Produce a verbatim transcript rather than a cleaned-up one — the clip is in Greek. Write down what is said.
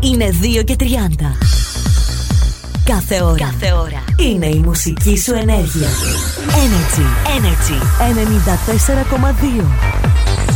Είναι δύο και τριάντα. Κάθε ώρα. Κάθε ώρα. Είναι η μουσική σου ενέργεια. Energy. Energy. ενενήντα τέσσερα κόμμα δύο.